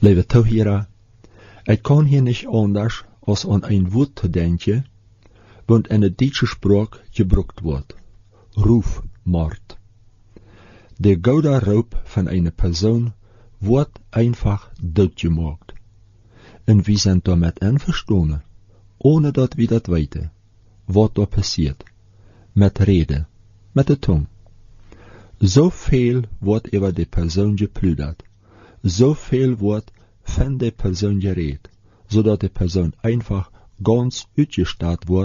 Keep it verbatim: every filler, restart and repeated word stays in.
Lieve Zuhörer, ich kann hier nicht anders als an ein Wort denken, want in de Duitse spraak gebruikt wordt. Rufmord. De gouden roep van een persoon wordt einfach doodgemaakt. En wie zijn daarmee einverstanden, ohne dat we dat weten, wat er passiert, met reden, met de tong. Zoveel wordt over de persoon gepluderd, zoveel wordt van de persoon gereed, zodat de persoon einfach ganz uitgestart wordt